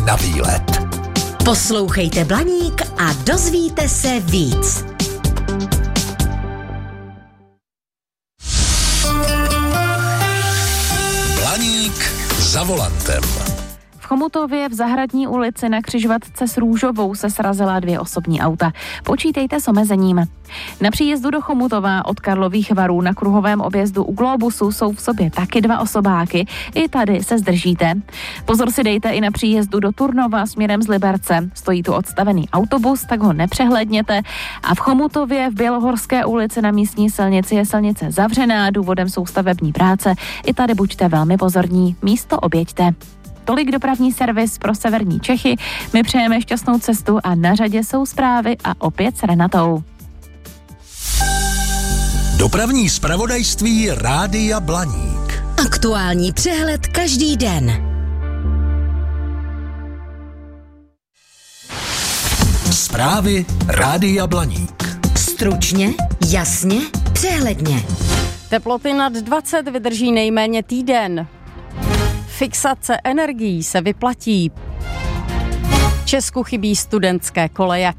na výlet. Poslouchejte Blaník a dozvíte se víc. Blaník za volantem. V Chomutově v Zahradní ulici na křižovatce s Růžovou se srazila 2 osobní auta. Počítejte s omezením. Na příjezdu do Chomutova od Karlových Varů na kruhovém objezdu u Globusu jsou v sobě taky 2 osobáky. I tady se zdržíte. Pozor si dejte i na příjezdu do Turnova směrem z Liberce. Stojí tu odstavený autobus, tak ho nepřehlédněte. A v Chomutově v Bělohorské ulici na místní silnici je silnice zavřená, důvodem jsou stavební práce. I tady buďte velmi pozorní, místo objeďte. Tolik dopravní servis pro severní Čechy. My přejeme šťastnou cestu a na řadě jsou zprávy a opět s Renatou. Dopravní zpravodajství Rádia Blaník. Aktuální přehled každý den. Zprávy Rádia Blaník. Stručně, jasně, přehledně. Teploty nad 20 vydrží nejméně týden. Fixace energií se vyplatí. Česku chybí studentské koleje.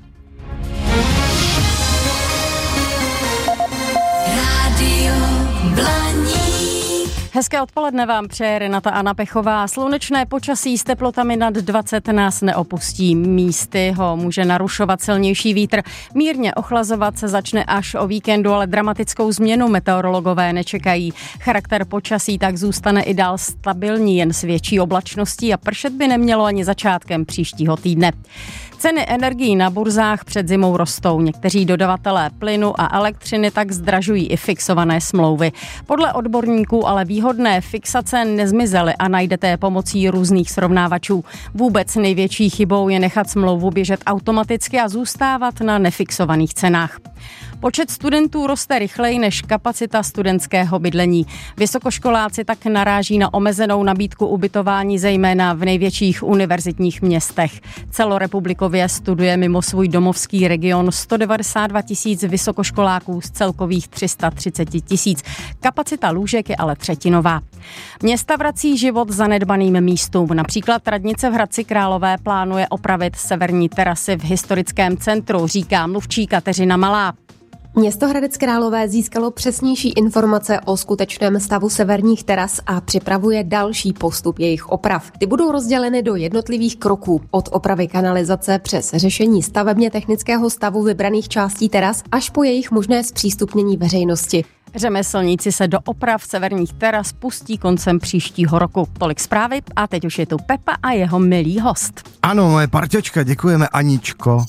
Rádio Blaník. Hezké odpoledne vám přeje Renata Anna Pechová. Slunečné počasí s teplotami nad 20 nás neopustí. Místy ho může narušovat silnější vítr. Mírně ochlazovat se začne až o víkendu, ale dramatickou změnu meteorologové nečekají. Charakter počasí tak zůstane i dál stabilní, jen s větší oblačností a pršet by nemělo ani začátkem příštího týdne. Ceny energií na burzách před zimou rostou. Někteří dodavatelé plynu a elektřiny tak zdražují i fixované smlouvy. Podle odborníků ale výhodné fixace nezmizely a najdete je pomocí různých srovnávačů. Vůbec největší chybou je nechat smlouvu běžet automaticky a zůstávat na nefixovaných cenách. Počet studentů roste rychleji než kapacita studentského bydlení. Vysokoškoláci tak naráží na omezenou nabídku ubytování zejména v největších univerzitních městech. Celorepublikově studuje mimo svůj domovský region 192 000 vysokoškoláků z celkových 330 000. Kapacita lůžek je ale třetinová. Města vrací život zanedbaným místům. Například radnice v Hradci Králové plánuje opravit severní terasy v historickém centru, říká mluvčí Kateřina Malá. Město Hradec Králové získalo přesnější informace o skutečném stavu severních teras a připravuje další postup jejich oprav. Ty budou rozděleny do jednotlivých kroků, od opravy kanalizace přes řešení stavebně technického stavu vybraných částí teras až po jejich možné zpřístupnění veřejnosti. Řemeslníci se do oprav severních teras pustí koncem příštího roku. Tolik zprávy a teď už je tu Pepa a jeho milý host. Ano, moje parťačka, děkujeme, Aničko.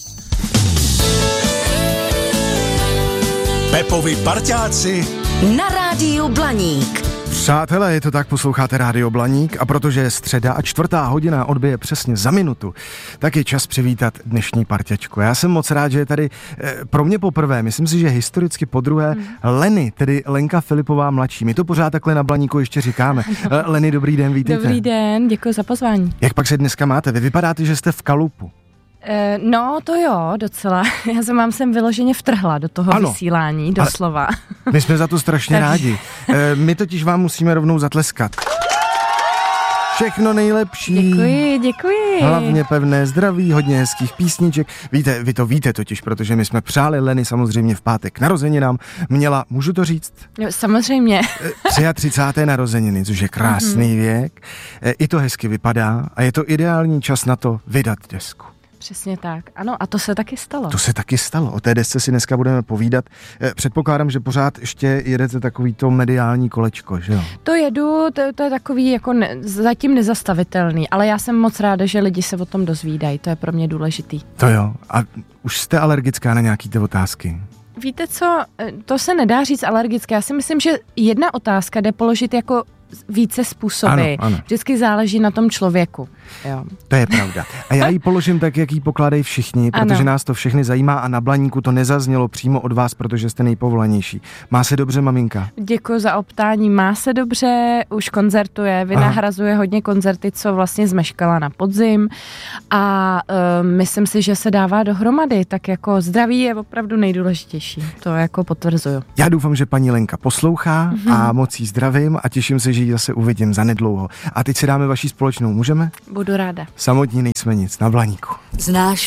Pepovi parťáci Na rádiu Blaník. Přátelé, je to tak, posloucháte Rádio Blaník a protože je středa a 4:00 odbije přesně za minutu, tak je čas přivítat dnešní parťačku. Já jsem moc rád, že je tady pro mě poprvé, myslím si, že historicky podruhé, Leny, tedy Lenka Filipová mladší. My to pořád takhle na Blaníku ještě říkáme. Leny, dobrý den, vítejte. Dobrý den, děkuji za pozvání. Jak pak se dneska máte? Vy vypadáte, že jste v kalupu. No to jo, docela. Já jsem vám sem vyloženě vtrhla do toho vysílání, doslova. My jsme za to strašně rádi. My totiž vám musíme rovnou zatleskat. Všechno nejlepší. Děkuji. Hlavně pevné zdraví, hodně hezkých písniček. Víte, vy to víte totiž, protože my jsme přáli Leny samozřejmě v pátek k narozeninám. Měla, můžu to říct? No, samozřejmě. 33. narozeniny, což je krásný věk. I to hezky vypadá a je to ideální čas na to vydat desku. Přesně tak. Ano, a to se taky stalo. To se taky stalo. O té desce si dneska budeme povídat. Předpokládám, že pořád ještě jedete takovýto mediální kolečko, že jo? To jedu, to je takový jako zatím nezastavitelný, ale já jsem moc ráda, že lidi se o tom dozvídají. To je pro mě důležitý. To jo. A už jste alergická na nějaký ty otázky? Víte co, to se nedá říct alergické. Já si myslím, že jedna otázka jde položit jako více způsoby. Ano. Vždycky záleží na tom člověku. Jo. To je pravda. A já ji položím tak, jak ji pokládají všichni, protože nás to všechny zajímá a na Blaníku to nezaznělo přímo od vás, protože jste nejpovolanější. Má se dobře, maminka? Děkuji za optání. Má se dobře, už koncertuje, vynahrazuje hodně koncerty, co vlastně zmeškala na podzim a myslím si, že se dává dohromady, tak jako zdraví je opravdu nejdůležitější. To jako potvrzuju. Já doufám, že paní Lenka poslouchá a moc jí zdravím a těším se, že ji zase uvidím zanedlouho. A teď si dáme vaši společnou, můžeme? Budu ráda. Samotní nejsme nic, na Blaníku. Znáš